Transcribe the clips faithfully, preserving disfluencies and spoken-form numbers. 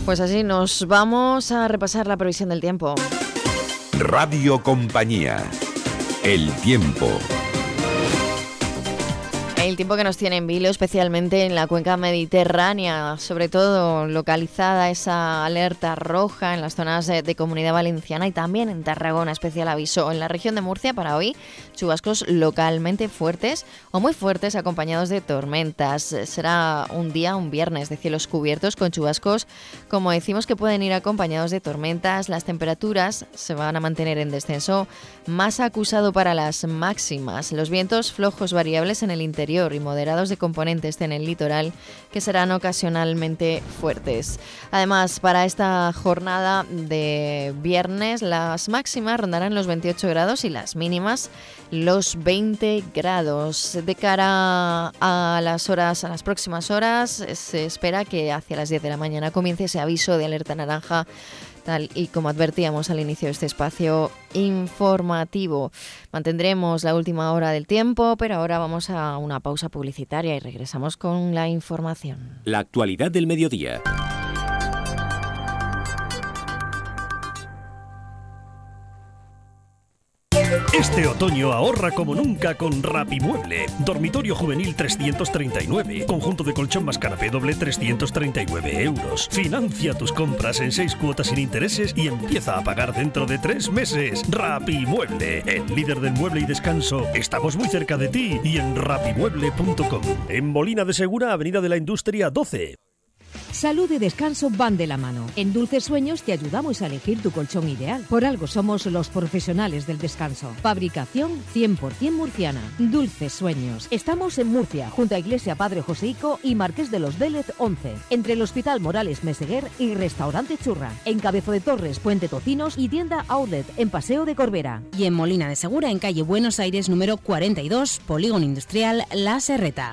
Pues así nos vamos a repasar la previsión del tiempo. Radio Compañía. El tiempo. El tiempo que nos tiene en vilo, especialmente en la cuenca mediterránea, sobre todo localizada esa alerta roja en las zonas de, de Comunidad Valenciana y también en Tarragona, especial aviso. En la región de Murcia para hoy, chubascos localmente fuertes o muy fuertes acompañados de tormentas. Será un día, un viernes de cielos cubiertos con chubascos, como decimos, que pueden ir acompañados de tormentas. Las temperaturas se van a mantener en descenso, más acusado para las máximas. Los vientos flojos variables en el interior y moderados de componentes en el litoral, que serán ocasionalmente fuertes. Además, para esta jornada de viernes, las máximas rondarán los veintiocho grados y las mínimas los veinte grados. De cara a las horas, a las próximas horas, se espera que hacia las diez de la mañana comience ese aviso de alerta naranja, tal y como advertíamos al inicio de este espacio informativo. Mantendremos la última hora del tiempo, pero ahora vamos a una pausa publicitaria y regresamos con la información. La actualidad del mediodía. Este otoño ahorra como nunca con Rapimueble. Dormitorio juvenil trescientos treinta y nueve. Conjunto de colchón más canapé doble trescientos treinta y nueve euros. Financia tus compras en seis cuotas sin intereses y empieza a pagar dentro de tres meses. Rapimueble, el líder del mueble y descanso. Estamos muy cerca de ti y en rapimueble punto com. En Molina de Segura, Avenida de la Industria doce. Salud y descanso van de la mano. En Dulces Sueños te ayudamos a elegir tu colchón ideal. Por algo somos los profesionales del descanso. Fabricación cien por ciento murciana. Dulces Sueños. Estamos en Murcia, junto a Iglesia Padre Joseico y Marqués de los Vélez once. Entre el Hospital Morales Meseguer y Restaurante Churra. En Cabezo de Torres, Puente Tocinos y tienda Outlet en Paseo de Corbera. Y en Molina de Segura, en calle Buenos Aires número cuarenta y dos, Polígono Industrial La Serreta.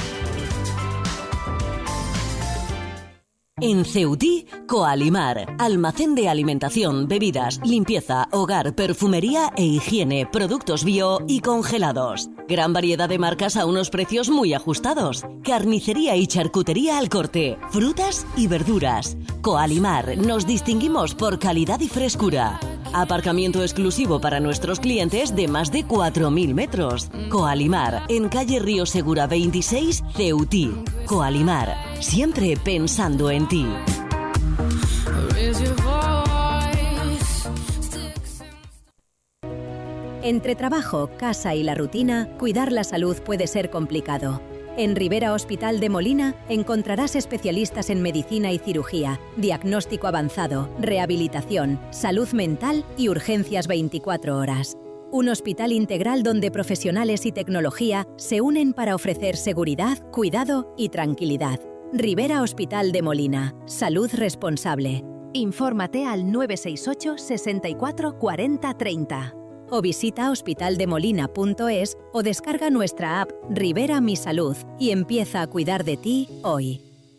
En Ceutí, Coalimar, almacén de alimentación, bebidas, limpieza, hogar, perfumería e higiene, productos bio y congelados. Gran variedad de marcas a unos precios muy ajustados. Carnicería y charcutería al corte, frutas y verduras. Coalimar, nos distinguimos por calidad y frescura. Aparcamiento exclusivo para nuestros clientes de más de cuatro mil metros. Coalimar, en calle Río Segura veintiséis, Ceutí. Coalimar, siempre pensando en ti. Entre trabajo, casa y la rutina, cuidar la salud puede ser complicado. En Rivera Hospital de Molina encontrarás especialistas en medicina y cirugía, diagnóstico avanzado, rehabilitación, salud mental y urgencias veinticuatro horas. Un hospital integral donde profesionales y tecnología se unen para ofrecer seguridad, cuidado y tranquilidad. Rivera Hospital de Molina. Salud responsable. Infórmate al nueve seis ocho, sesenta y cuatro, cuarenta, treinta. O visita hospitaldemolina punto es o descarga nuestra app Rivera Mi Salud y empieza a cuidar de ti hoy.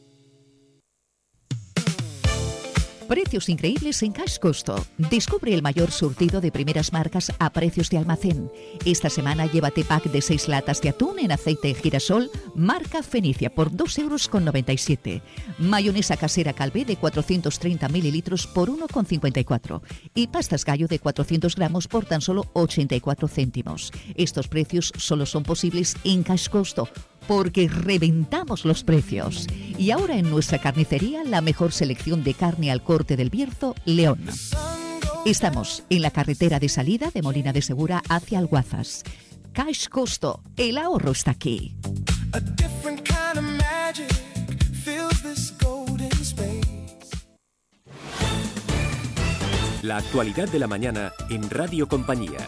Precios increíbles en Cash Costo. Descubre el mayor surtido de primeras marcas a precios de almacén. Esta semana llévate pack de seis latas de atún en aceite de girasol marca Fenicia por dos euros con noventa y siete. Mayonesa casera Calvé de cuatrocientos treinta mililitros por uno con cincuenta y cuatro. Y pastas gallo de cuatrocientos gramos por tan solo ochenta y cuatro céntimos. Estos precios solo son posibles en Cash Costo, porque reventamos los precios. Y ahora en nuestra carnicería, la mejor selección de carne al corte del Bierzo, León. Estamos en la carretera de salida de Molina de Segura hacia Alguazas. Cash Costo, el ahorro está aquí. La actualidad de la mañana en Radio Compañía.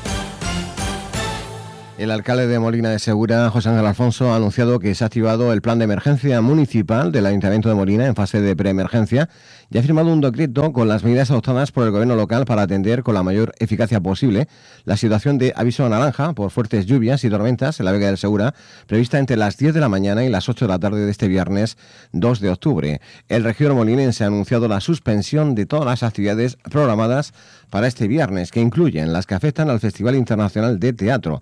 El alcalde de Molina de Segura, José Ángel Alfonso, ha anunciado que se ha activado el plan de emergencia municipal del Ayuntamiento de Molina en fase de preemergencia y ha firmado un decreto con las medidas adoptadas por el gobierno local para atender con la mayor eficacia posible la situación de aviso naranja por fuertes lluvias y tormentas en la Vega del Segura, prevista entre las diez de la mañana y las ocho de la tarde de este viernes dos de octubre. El regidor molinense ha anunciado la suspensión de todas las actividades programadas para este viernes, que incluyen las que afectan al Festival Internacional de Teatro, que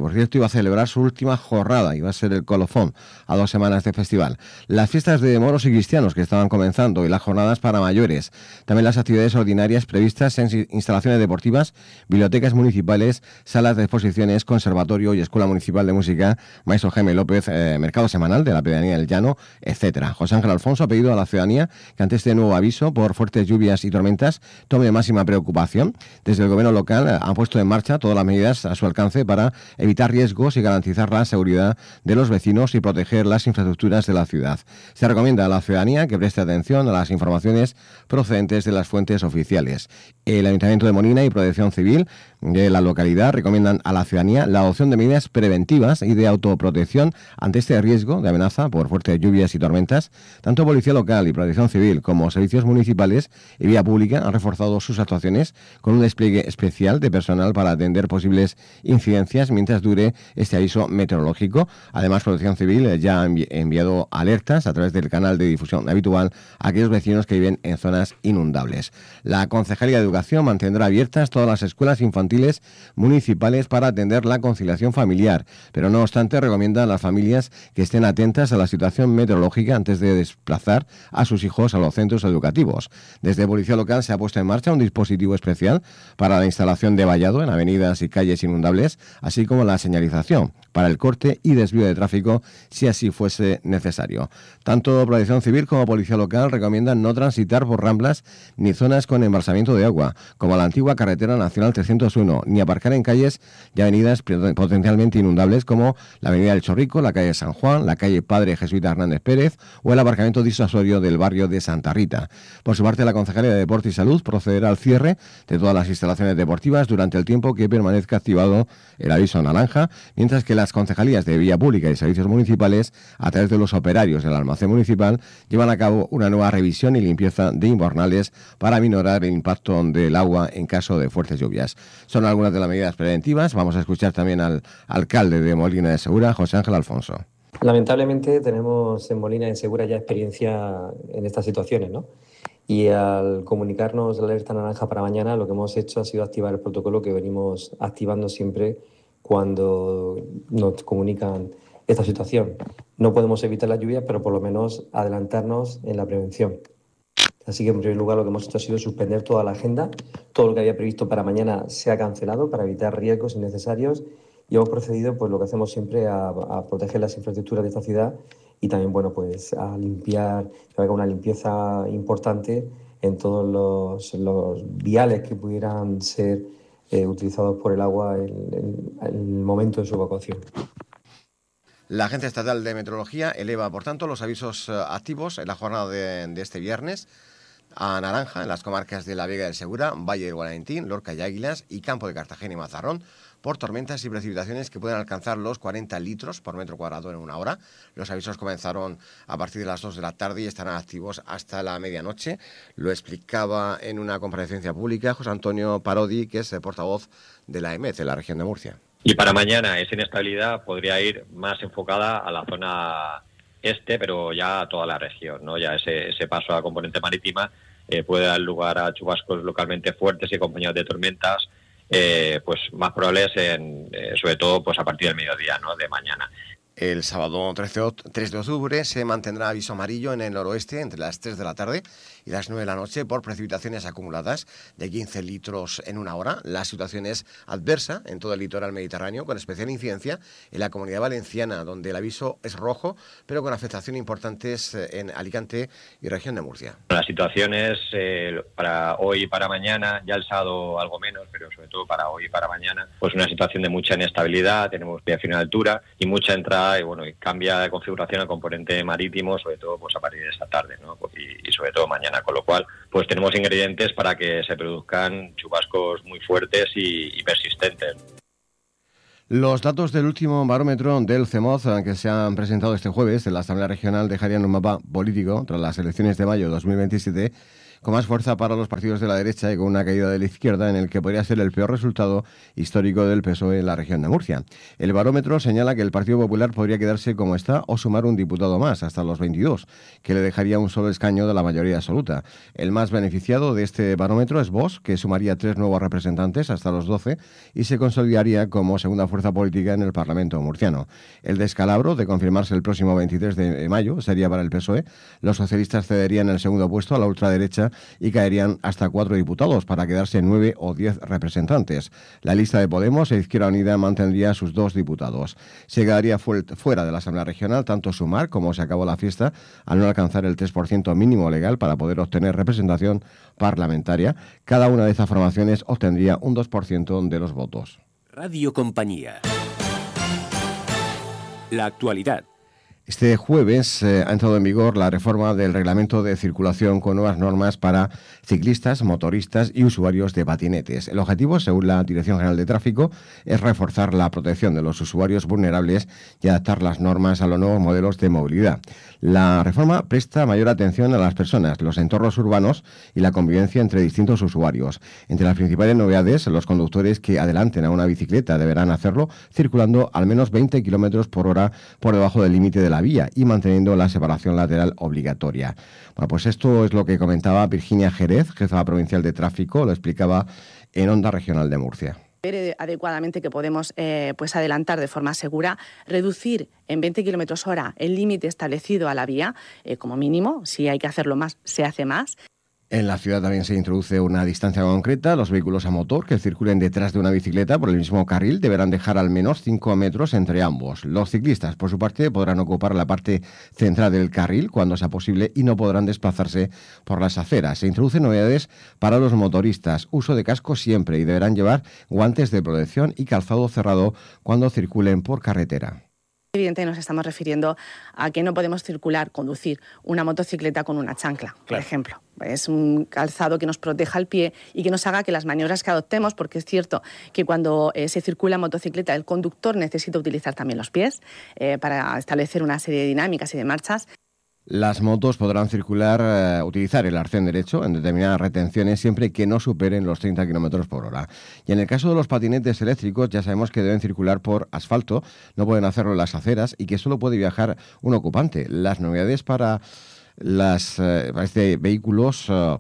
por cierto, iba a celebrar su última jornada, iba a ser el colofón a dos semanas de festival. Las fiestas de moros y cristianos que estaban comenzando y las jornadas para mayores. También las actividades ordinarias previstas en instalaciones deportivas, bibliotecas municipales, salas de exposiciones, conservatorio y escuela municipal de música, Maestro Jaime López, eh, mercado semanal de la pedanía del Llano, etcétera. José Ángel Alfonso ha pedido a la ciudadanía que ante este nuevo aviso por fuertes lluvias y tormentas tome máxima preocupación. Desde el gobierno local eh, han puesto en marcha todas las medidas a su alcance para evitar riesgos y garantizar la seguridad de los vecinos y proteger las infraestructuras de la ciudad. Se recomienda a la ciudadanía que preste atención a las informaciones procedentes de las fuentes oficiales. El Ayuntamiento de Molina y Protección Civil de la localidad recomiendan a la ciudadanía la adopción de medidas preventivas y de autoprotección ante este riesgo de amenaza por fuertes lluvias y tormentas. Tanto Policía Local y Protección Civil como servicios municipales y vía pública han reforzado sus actuaciones con un despliegue especial de personal para atender posibles incidencias mientras dure este aviso meteorológico. Además, Protección Civil ya ha envi- enviado alertas a través del canal de difusión habitual a aquellos vecinos que viven en zonas inundables. La Concejalía de Educación mantendrá abiertas todas las escuelas infantiles municipales para atender la conciliación familiar, pero no obstante recomienda a las familias que estén atentas a la situación meteorológica antes de desplazar a sus hijos a los centros educativos. Desde Policía Local se ha puesto en marcha un dispositivo especial para la instalación de vallado en avenidas y calles inundables, así como la señalización para el corte y desvío de tráfico si así fuese necesario. Tanto Protección Civil como Policía Local recomiendan no transitar por ramblas ni zonas con embalsamiento de agua, como la antigua carretera nacional trescientos uno, ni aparcar en calles y avenidas potencialmente inundables como la avenida del Chorrico, la calle San Juan, la calle Padre Jesuita Hernández Pérez o el aparcamiento disuasorio del barrio de Santa Rita. Por su parte, la Concejalía de Deporte y Salud procederá al cierre de todas las instalaciones deportivas durante el tiempo que permanezca activado el aviso naranja, mientras que las concejalías de Vía Pública y Servicios Municipales, a través de los operarios del almacén municipal, llevan a cabo una nueva revisión y limpieza de invernales para minorar el impacto del agua en caso de fuertes lluvias. Son algunas de las medidas preventivas. Vamos a escuchar también al alcalde de Molina de Segura, José Ángel Alfonso. Lamentablemente tenemos en Molina de Segura ya experiencia en estas situaciones, ¿no? Y al comunicarnos la alerta naranja para mañana, lo que hemos hecho ha sido activar el protocolo que venimos activando siempre cuando nos comunican esta situación. No podemos evitar la lluvia, pero por lo menos adelantarnos en la prevención. Así que en primer lugar lo que hemos hecho ha sido suspender toda la agenda. Todo lo que había previsto para mañana se ha cancelado para evitar riesgos innecesarios y hemos procedido, pues lo que hacemos siempre, a, a proteger las infraestructuras de esta ciudad y también, bueno, pues a limpiar, que haga una limpieza importante en todos los, los viales que pudieran ser eh, utilizados por el agua en, en, en el momento de su evacuación. La Agencia Estatal de Meteorología eleva, por tanto, los avisos activos en la jornada de, de este viernes a naranja en las comarcas de la Vega del Segura, Valle del Guadalentín, Lorca y Águilas y Campo de Cartagena y Mazarrón por tormentas y precipitaciones que pueden alcanzar los cuarenta litros por metro cuadrado en una hora. Los avisos comenzaron a partir de las dos de la tarde y estarán activos hasta la medianoche. Lo explicaba en una comparecencia pública José Antonio Parodi, que es el portavoz de la E M E T de la región de Murcia. Y para mañana esa inestabilidad podría ir más enfocada a la zona este, pero ya a toda la región, ¿no? Ya ese, ese paso a componente marítima eh, puede dar lugar a chubascos localmente fuertes y acompañados de tormentas, eh, pues más probables, en, eh, sobre todo pues a partir del mediodía, ¿no? De mañana. El sábado tres de octubre se mantendrá aviso amarillo en el noroeste entre las tres de la tarde y las nueve de la noche por precipitaciones acumuladas de quince litros en una hora. La situación es adversa en todo el litoral mediterráneo, con especial incidencia en la Comunidad Valenciana, donde el aviso es rojo, pero con afectaciones importantes en Alicante y región de Murcia. La situación es eh, para hoy y para mañana, ya el sábado algo menos, pero sobre todo para hoy y para mañana, pues una situación de mucha inestabilidad, tenemos viación a altura y mucha entrada y bueno, y cambia de configuración al componente marítimo, sobre todo pues a partir de esta tarde, ¿no? Y, y sobre todo mañana, con lo cual pues tenemos ingredientes para que se produzcan chubascos muy fuertes y, y persistentes. Los datos del último barómetro del CEMOZ que se han presentado este jueves en la Asamblea Regional dejarían un mapa político tras las elecciones de mayo de dos mil veintisiete con más fuerza para los partidos de la derecha y con una caída de la izquierda en el que podría ser el peor resultado histórico del P S O E en la región de Murcia. El barómetro señala que el Partido Popular podría quedarse como está o sumar un diputado más, hasta los veintidós, que le dejaría un solo escaño de la mayoría absoluta. El más beneficiado de este barómetro es Vox, que sumaría tres nuevos representantes hasta los doce y se consolidaría como segunda fuerza política en el Parlamento murciano. El descalabro de confirmarse el próximo veintitrés de mayo sería para el P S O E. Los socialistas cederían el segundo puesto a la ultraderecha y caerían hasta cuatro diputados para quedarse nueve o diez representantes. La lista de Podemos e Izquierda Unida mantendría sus dos diputados. Se quedaría fuera de la Asamblea Regional tanto Sumar como Se acabó la fiesta al no alcanzar el tres por ciento mínimo legal para poder obtener representación parlamentaria. Cada una de estas formaciones obtendría un dos por ciento de los votos. Radio Compañía. La actualidad. Este jueves eh, ha entrado en vigor la reforma del reglamento de circulación con nuevas normas para ciclistas, motoristas y usuarios de patinetes. El objetivo, según la Dirección General de Tráfico, es reforzar la protección de los usuarios vulnerables y adaptar las normas a los nuevos modelos de movilidad. La reforma presta mayor atención a las personas, los entornos urbanos y la convivencia entre distintos usuarios. Entre las principales novedades, los conductores que adelanten a una bicicleta deberán hacerlo circulando al menos veinte kilómetros por hora por debajo del límite de la vía y manteniendo la separación lateral obligatoria. Bueno, pues esto es lo que comentaba Virginia Jerez, jefa provincial de tráfico, lo explicaba en Onda Regional de Murcia. Adecuadamente que podemos eh, pues adelantar de forma segura, reducir en veinte kilómetros hora el límite establecido a la vía, eh, como mínimo, si hay que hacerlo más, se hace más. En la ciudad también se introduce una distancia concreta. Los vehículos a motor que circulen detrás de una bicicleta por el mismo carril deberán dejar al menos cinco metros entre ambos. Los ciclistas, por su parte, podrán ocupar la parte central del carril cuando sea posible y no podrán desplazarse por las aceras. Se introducen novedades para los motoristas. Uso de casco siempre y deberán llevar guantes de protección y calzado cerrado cuando circulen por carretera. Evidentemente nos estamos refiriendo a que no podemos circular, conducir una motocicleta con una chancla, claro. Por ejemplo. Es un calzado que nos proteja el pie y que nos haga que las maniobras que adoptemos, porque es cierto que cuando eh, se circula en motocicleta el conductor necesita utilizar también los pies eh, para establecer una serie de dinámicas y de marchas. Las motos podrán circular, eh, utilizar el arcén derecho en determinadas retenciones siempre que no superen los treinta kilómetros por hora. Y en el caso de los patinetes eléctricos ya sabemos que deben circular por asfalto, no pueden hacerlo en las aceras y que solo puede viajar un ocupante. Las novedades para, las, eh, para este vehículos, eh,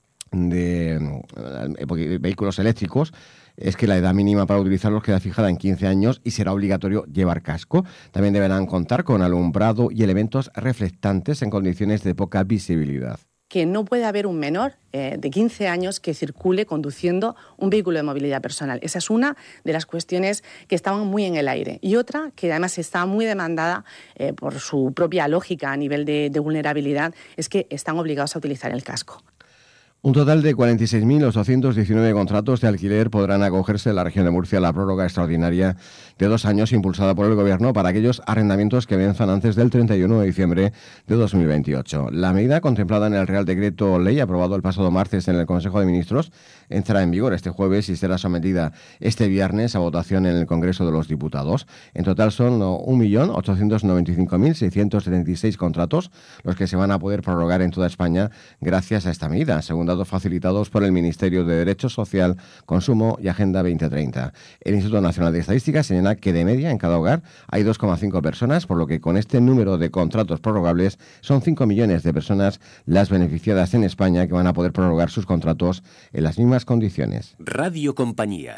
de, eh, vehículos eléctricos es que la edad mínima para utilizarlos queda fijada en quince años y será obligatorio llevar casco. También deberán contar con alumbrado y elementos reflectantes en condiciones de poca visibilidad. Que no puede haber un menor eh, de quince años que circule conduciendo un vehículo de movilidad personal. Esa es una de las cuestiones que estaban muy en el aire. Y otra que además está muy demandada eh, por su propia lógica a nivel de, de vulnerabilidad, es que están obligados a utilizar el casco. Un total de cuarenta y seis mil ochocientos diecinueve contratos de alquiler podrán acogerse en la región de Murcia a la prórroga extraordinaria de dos años impulsada por el Gobierno para aquellos arrendamientos que venzan antes del treinta y uno de diciembre de dos mil veintiocho. La medida, contemplada en el Real Decreto Ley aprobado el pasado martes en el Consejo de Ministros, entrará en vigor este jueves y será sometida este viernes a votación en el Congreso de los Diputados. En total son un millón ochocientos noventa y cinco mil seiscientos setenta y seis contratos los que se van a poder prorrogar en toda España gracias a esta medida, según datos facilitados por el Ministerio de Derecho Social, Consumo y Agenda veinte treinta. El Instituto Nacional de Estadística señala que de media en cada hogar hay dos coma cinco personas, por lo que con este número de contratos prorrogables son cinco millones de personas las beneficiadas en España que van a poder prorrogar sus contratos en las mismas condiciones. Radio Compañía.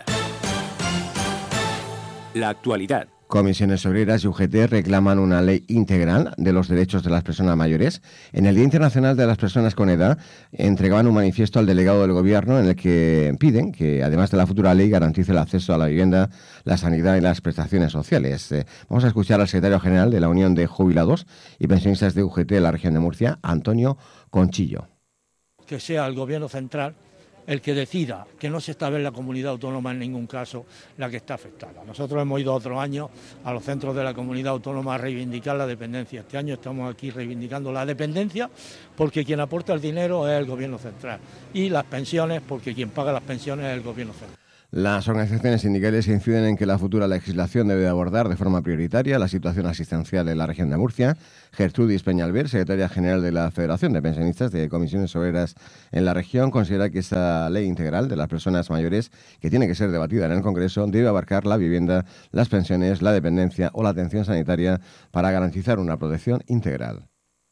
La actualidad. Comisiones Obreras y U G T reclaman una ley integral de los derechos de las personas mayores. En el Día Internacional de las Personas con Edad entregaban un manifiesto al delegado del Gobierno en el que piden que, además de la futura ley, garantice el acceso a la vivienda, la sanidad y las prestaciones sociales. Eh, vamos a escuchar al secretario general de la Unión de Jubilados y Pensionistas de U G T de la región de Murcia, Antonio Conchillo. Que sea el Gobierno central el que decida que no se está en la comunidad autónoma en ningún caso la que está afectada. Nosotros hemos ido otros años a los centros de la comunidad autónoma a reivindicar la dependencia. Este año estamos aquí reivindicando la dependencia porque quien aporta el dinero es el Gobierno central y las pensiones porque quien paga las pensiones es el Gobierno central. Las organizaciones sindicales inciden en que la futura legislación debe abordar de forma prioritaria la situación asistencial en la región de Murcia. Gertrudis Peñalver, secretaria general de la Federación de Pensionistas de Comisiones Obreras en la región, considera que esa ley integral de las personas mayores, que tiene que ser debatida en el Congreso, debe abarcar la vivienda, las pensiones, la dependencia o la atención sanitaria para garantizar una protección integral.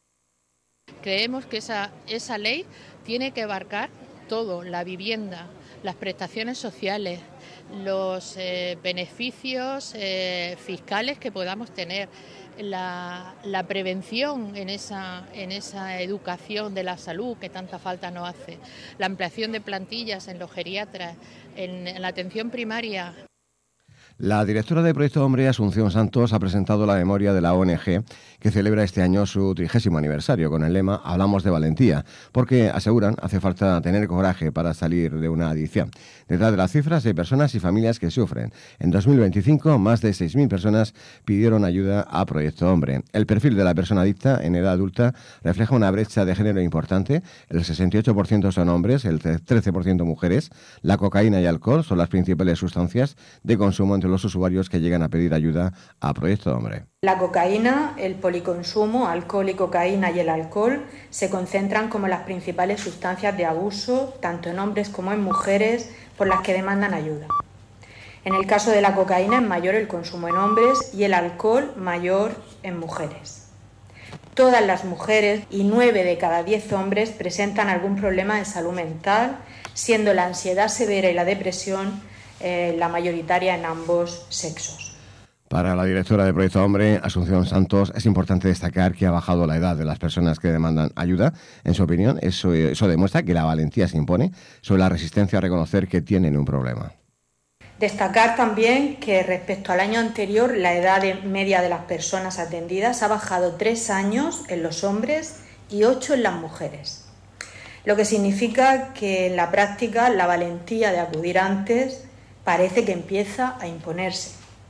Creemos que esa, esa ley tiene que abarcar todo, la vivienda, las prestaciones sociales, los eh, beneficios eh, fiscales que podamos tener, la, la prevención en esa, en esa educación de la salud que tanta falta nos hace, la ampliación de plantillas en los geriatras, en, en la atención primaria. La directora de Proyecto Hombre, Asunción Santos, ha presentado la memoria de la O N G que celebra este año su trigésimo aniversario con el lema Hablamos de valentía, porque, aseguran, hace falta tener coraje para salir de una adicción. Detrás de las cifras hay personas y familias que sufren. En dos mil veinticinco, más de seis mil personas pidieron ayuda a Proyecto Hombre. El perfil de la persona adicta en edad adulta refleja una brecha de género importante. El sesenta y ocho por ciento son hombres, el trece por ciento mujeres. La cocaína y alcohol son las principales sustancias de consumo entre los usuarios que llegan a pedir ayuda a Proyecto Hombre. La cocaína, el policonsumo, alcohol y cocaína y el alcohol se concentran como las principales sustancias de abuso, tanto en hombres como en mujeres, por las que demandan ayuda. En el caso de la cocaína es mayor el consumo en hombres y el alcohol mayor en mujeres. Todas las mujeres y nueve de cada diez hombres presentan algún problema de salud mental, siendo la ansiedad severa y la depresión eh, la mayoritaria en ambos sexos. Para la directora de Proyecto Hombre, Asunción Santos, es importante destacar que ha bajado la edad de las personas que demandan ayuda. En su opinión, eso, eso demuestra que la valentía se impone sobre la resistencia a reconocer que tienen un problema. Destacar también que respecto al año anterior, la edad de media de las personas atendidas ha bajado tres años en los hombres y ocho en las mujeres. Lo que significa que en la práctica la valentía de acudir antes parece que empieza a imponerse.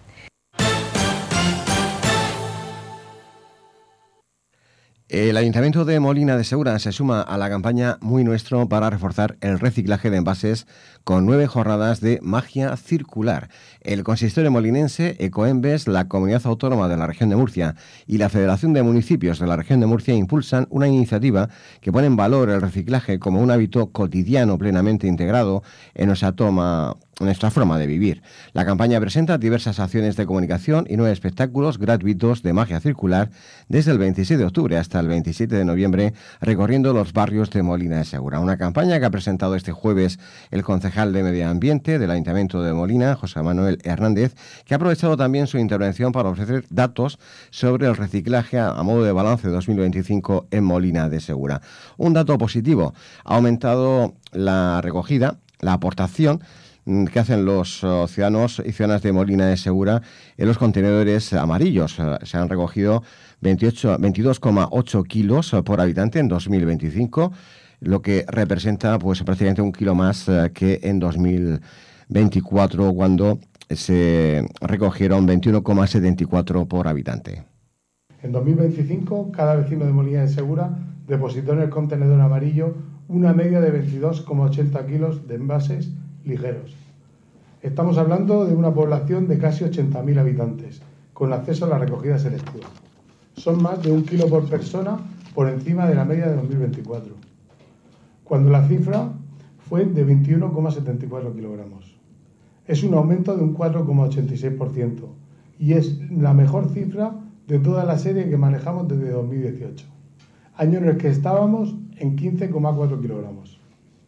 El Ayuntamiento de Molina de Segura se suma a la campaña Muy Nuestro para reforzar el reciclaje de envases con nueve jornadas de magia circular. El consistorio molinense, Ecoembes, la Comunidad Autónoma de la Región de Murcia y la Federación de Municipios de la Región de Murcia impulsan una iniciativa que pone en valor el reciclaje como un hábito cotidiano plenamente integrado en nuestra toma nuestra forma de vivir. La campaña presenta diversas acciones de comunicación y nueve espectáculos gratuitos de magia circular desde el veintiséis de octubre hasta el veintisiete de noviembre, recorriendo los barrios de Molina de Segura. Una campaña que ha presentado este jueves el concejal de Medio Ambiente del Ayuntamiento de Molina, José Manuel Hernández, que ha aprovechado también su intervención para ofrecer datos sobre el reciclaje a modo de balance dos mil veinticinco en Molina de Segura. Un dato positivo: ha aumentado la recogida, la aportación que hacen los uh, ciudadanos y ciudadanas de Molina de Segura en los contenedores amarillos. Uh, se han recogido veintidós coma ocho kilos uh, por habitante en dos mil veinticinco, lo que representa pues prácticamente un kilo más uh, que en dos mil veinticuatro, cuando se recogieron veintiuno coma setenta y cuatro por habitante. En dos mil veinticinco, cada vecino de Molina de Segura depositó en el contenedor amarillo una media de veintidós coma ochenta kilos de envases ligeros. Estamos hablando de una población de casi ochenta mil habitantes, con acceso a la recogida selectiva. Son más de un kilo por persona por encima de la media de dos mil veinticuatro, cuando la cifra fue de veintiuno coma setenta y cuatro kilogramos. Es un aumento de un cuatro coma ochenta y seis por ciento y es la mejor cifra de toda la serie que manejamos desde dos mil dieciocho, año en el que estábamos en quince coma cuatro kilogramos.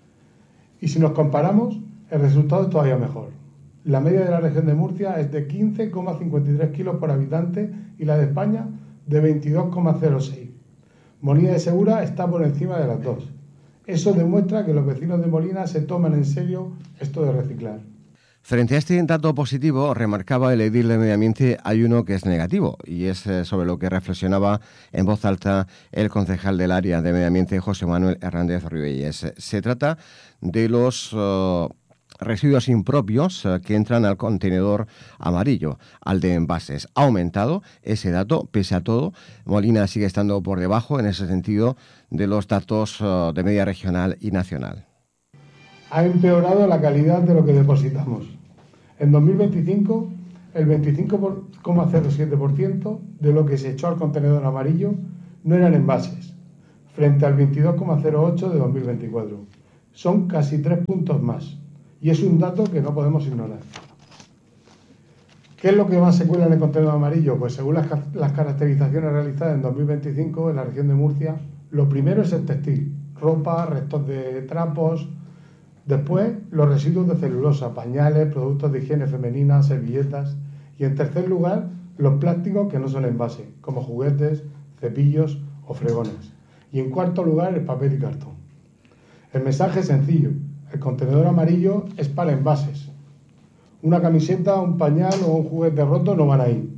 Y si nos comparamos, el resultado es todavía mejor. La media de la región de Murcia es de quince coma cincuenta y tres kilos por habitante y la de España de veintidós coma cero seis. Molina de Segura está por encima de las dos. Eso demuestra que los vecinos de Molina se toman en serio esto de reciclar. Frente a este dato positivo, remarcaba el edil de Medio Ambiente, hay uno que es negativo, y es sobre lo que reflexionaba en voz alta el concejal del área de Medio Ambiente, José Manuel Hernández Ribelles. Se trata de los uh, residuos impropios uh, que entran al contenedor amarillo, al de envases. Ha aumentado ese dato, pese a todo. Molina sigue estando por debajo, en ese sentido, de los datos uh, de media regional y nacional. Ha empeorado la calidad de lo que depositamos. En dos mil veinticinco, el veinticinco coma cero siete por ciento de lo que se echó al contenedor amarillo no eran envases, frente al veintidós coma cero ocho por ciento de dos mil veinticuatro. Son casi tres puntos más, y es un dato que no podemos ignorar. ¿Qué es lo que más se cuela en el contenedor amarillo? Pues según las, las caracterizaciones realizadas en dos mil veinticinco en la región de Murcia, lo primero es el textil, ropa, restos de trapos, después los residuos de celulosa, pañales, productos de higiene femenina, servilletas, y en tercer lugar los plásticos que no son envase, como juguetes, cepillos o fregones, y en cuarto lugar el papel y cartón. El mensaje es sencillo: el contenedor amarillo es para envases. Una camiseta, un pañal o un juguete roto no van ahí.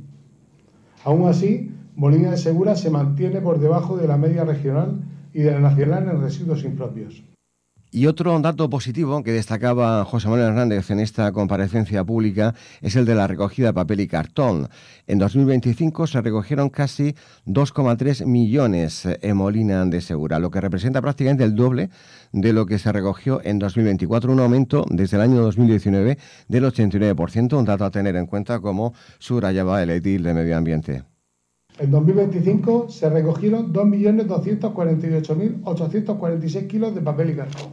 Aún así, Molina de Segura se mantiene por debajo de la media regional y de la nacional en residuos impropios. Y otro dato positivo que destacaba José Manuel Hernández en esta comparecencia pública es el de la recogida de papel y cartón. En dos mil veinticinco se recogieron casi dos coma tres millones en Molina de Segura, lo que representa prácticamente el doble de lo que se recogió en dos mil veinticuatro, un aumento desde el año dos mil diecinueve del ochenta y nueve por ciento, un dato a tener en cuenta como subrayaba el edil de Medio Ambiente. En dos mil veinticinco se recogieron dos millones doscientos cuarenta y ocho mil ochocientos cuarenta y seis kilos de papel y cartón.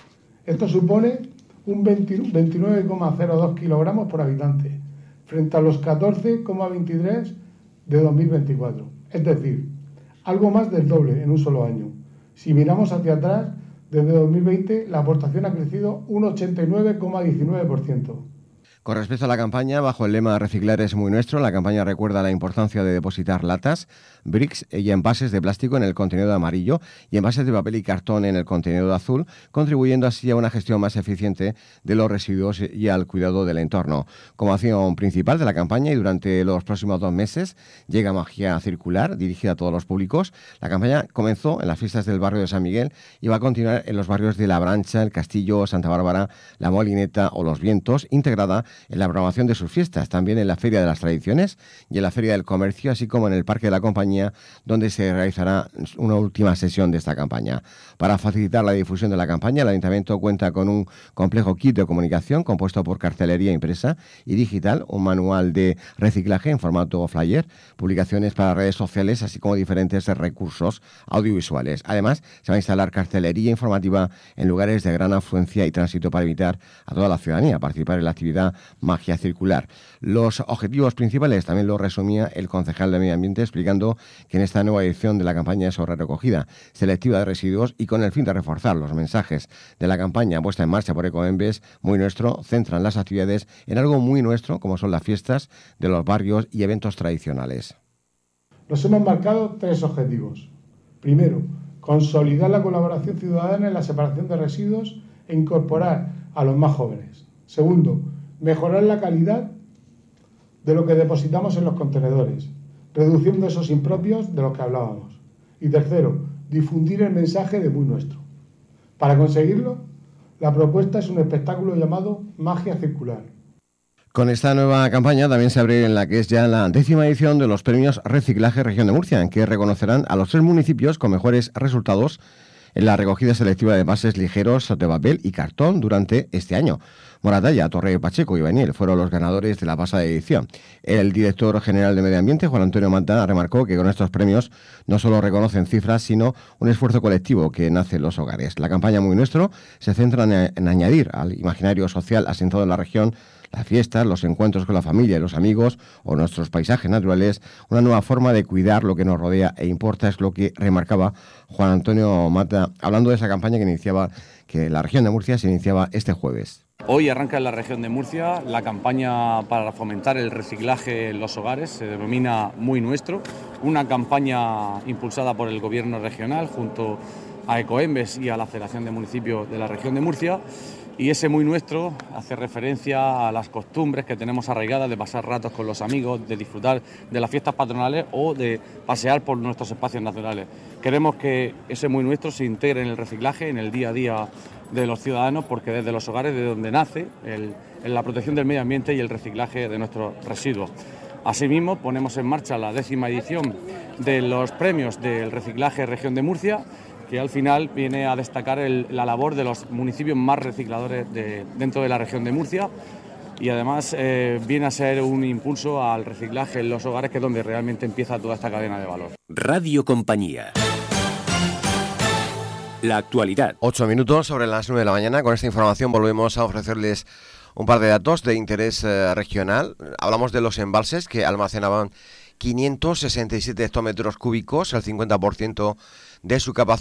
Esto supone un veintinueve coma cero dos kilogramos por habitante, frente a los catorce coma veintitrés de dos mil veinticuatro. Es decir, algo más del doble en un solo año. Si miramos hacia atrás, desde dos mil veinte la aportación ha crecido un ochenta y nueve coma diecinueve por ciento. Con respecto a la campaña, bajo el lema Reciclar es muy nuestro, la campaña recuerda la importancia de depositar latas, bricks y envases de plástico en el contenedor amarillo y envases de papel y cartón en el contenedor azul, contribuyendo así a una gestión más eficiente de los residuos y al cuidado del entorno. Como acción principal de la campaña y durante los próximos dos meses, llega Magia Circular, dirigida a todos los públicos. La campaña comenzó en las fiestas del barrio de San Miguel y va a continuar en los barrios de La Brancha, El Castillo, Santa Bárbara, La Molineta o Los Vientos, integrada en la programación de sus fiestas, también en la Feria de las Tradiciones y en la Feria del Comercio, así como en el Parque de la Compañía, donde se realizará una última sesión de esta campaña. Para facilitar la difusión de la campaña, el Ayuntamiento cuenta con un complejo kit de comunicación compuesto por cartelería impresa y digital, un manual de reciclaje en formato flyer, publicaciones para redes sociales, así como diferentes recursos audiovisuales. Además, se va a instalar cartelería informativa en lugares de gran afluencia y tránsito para invitar a toda la ciudadanía a participar en la actividad Magia Circular. Los objetivos principales también lo resumía el concejal de Medio Ambiente, explicando que en esta nueva edición de la campaña sobre recogida selectiva de residuos y con el fin de reforzar los mensajes de la campaña puesta en marcha por Ecoembes Muy Nuestro, centran las actividades en algo muy nuestro, como son las fiestas de los barrios y eventos tradicionales. Nos hemos marcado tres objetivos. Primero, consolidar la colaboración ciudadana en la separación de residuos e incorporar a los más jóvenes. Segundo, mejorar la calidad de lo que depositamos en los contenedores, reduciendo esos impropios de los que hablábamos. Y tercero, difundir el mensaje de Muy Nuestro. Para conseguirlo, la propuesta es un espectáculo llamado Magia Circular. Con esta nueva campaña también se abre en la que es ya la décima edición de los premios Reciclaje Región de Murcia, en que reconocerán a los tres municipios con mejores resultados en la recogida selectiva de envases ligeros de papel y cartón durante este año. Moratalla, Torre Pacheco y Beniel fueron los ganadores de la pasada edición. El director general de Medio Ambiente, Juan Antonio Mata, remarcó que con estos premios no solo reconocen cifras, sino un esfuerzo colectivo que nace en los hogares. La campaña Muy Nuestro se centra en, en añadir al imaginario social asentado en la región las fiestas, los encuentros con la familia y los amigos o nuestros paisajes naturales, una nueva forma de cuidar lo que nos rodea e importa, es lo que remarcaba Juan Antonio Mata, hablando de esa campaña que iniciaba, que la región de Murcia se iniciaba este jueves. Hoy arranca en la región de Murcia la campaña para fomentar el reciclaje en los hogares, se denomina Muy Nuestro, una campaña impulsada por el Gobierno regional junto a Ecoembes y a la Federación de Municipios de la región de Murcia. Y ese Muy Nuestro hace referencia a las costumbres que tenemos arraigadas de pasar ratos con los amigos, de disfrutar de las fiestas patronales o de pasear por nuestros espacios naturales. Queremos que ese Muy Nuestro se integre en el reciclaje, en el día a día de los ciudadanos, porque desde los hogares es de donde nace el, en la protección del medio ambiente y el reciclaje de nuestros residuos. Asimismo, ponemos en marcha la décima edición de los premios del reciclaje Región de Murcia, que al final viene a destacar el, la labor de los municipios más recicladores de, dentro de la región de Murcia. y además eh, viene a ser un impulso al reciclaje en los hogares, que es donde realmente empieza toda esta cadena de valor. Radio Compañía. La actualidad. Ocho minutos sobre las nueve de la mañana. Con esta información volvemos a ofrecerles un par de datos de interés eh, regional. Hablamos de los embalses que almacenaban quinientos sesenta y siete hectómetros cúbicos, el cincuenta por ciento de su capacidad.